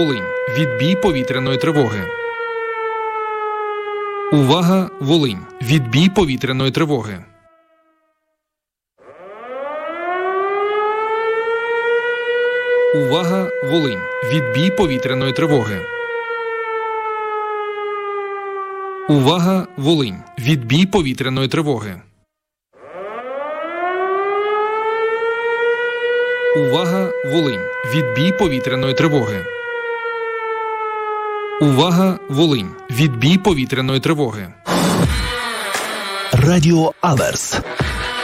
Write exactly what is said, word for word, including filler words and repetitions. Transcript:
Волинь. Відбій повітряної тривоги. Увага, Волинь. Відбій повітряної тривоги. Увага, Волинь. Відбій повітряної тривоги. Увага, Волинь. Відбій повітряної тривоги. Увага, Волинь. Відбій повітряної тривоги. Увага, Волинь. Відбій повітряної тривоги. Радіо Аверс.